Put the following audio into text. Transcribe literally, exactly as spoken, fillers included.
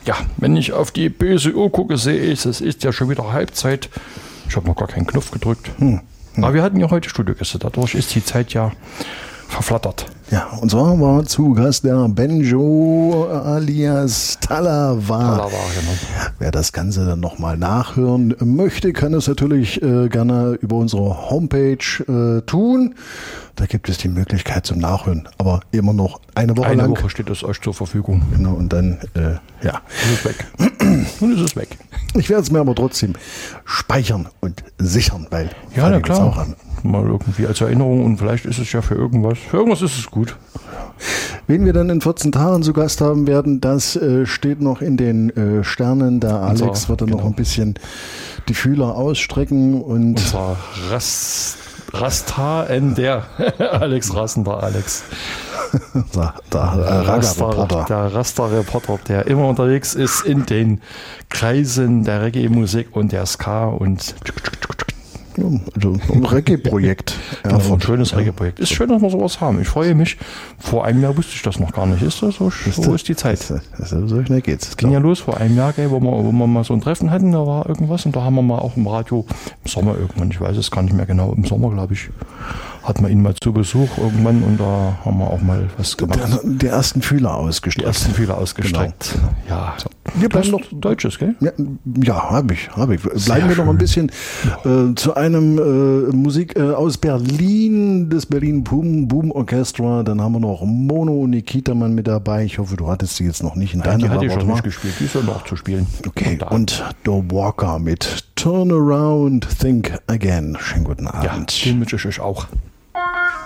Ja, wenn ich auf die böse Uhr gucke, sehe ich, es ist ja schon wieder Halbzeit. Ich habe noch gar keinen Knopf gedrückt. Hm. Hm. Aber wir hatten ja heute Studiogäste, dadurch ist die Zeit ja verflattert. Ja, und zwar war zu Gast der Benjo alias Talawar. Talawar, genau. Wer das Ganze dann nochmal nachhören möchte, kann es natürlich äh, gerne über unsere Homepage äh, tun. Da gibt es die Möglichkeit zum Nachhören, aber immer noch eine Woche eine lang. Eine Woche steht es euch zur Verfügung. Genau, und dann, äh, ja. Ist es weg. Und ist es weg. Ich werde es mir aber trotzdem speichern und sichern, weil ja, na klar. Auch an. Mal irgendwie als Erinnerung und vielleicht ist es ja für irgendwas. Für irgendwas ist es gut. Wen wir dann in vierzehn Tagen zu Gast haben werden, das äh, steht noch in den äh, Sternen. Der Alex Unser, wird dann genau. noch ein bisschen die Fühler ausstrecken und. Unser Rast, Rasta in der Alex Rassender Alex. der der Raga-Reporter. Der Rasta-Reporter, der immer unterwegs ist in den Kreisen der Reggae-Musik und der Ska und also ein Reggae-Projekt. Ja, ein schönes ja. Reggae-Projekt. Ist schön, dass wir sowas haben. Ich freue mich. Vor einem Jahr wusste ich das noch gar nicht. Ist das so, so ist die Zeit. So, so schnell geht's. Es ging ja los vor einem Jahr, wo wir, wo wir mal so ein Treffen hatten, da war irgendwas und da haben wir mal auch im Radio im Sommer irgendwann, ich weiß es gar nicht mehr genau, im Sommer glaube ich, hatten wir ihn mal zu Besuch irgendwann und da haben wir auch mal was gemacht. Die, die ersten Fühler ausgestreckt. Die ersten Fühler ausgestreckt. Genau. Ja. So. Wir bleiben noch Deutsches, gell? Ja, ja habe ich, habe ich. Bleiben Sehr wir schön. noch ein bisschen äh, zu einem äh, Musik äh, aus Berlin, das Berlin Boom, Boom Orchestra. Dann haben wir noch Mono Nikitaman mit dabei. Ich hoffe, du hattest sie jetzt noch nicht in deiner Die hatte ich schon nicht gespielt, die ist ja noch zu spielen. Okay, und The Walker mit Turn Around, Think Again. Schönen guten Abend. Ja, den wünsche ich euch auch.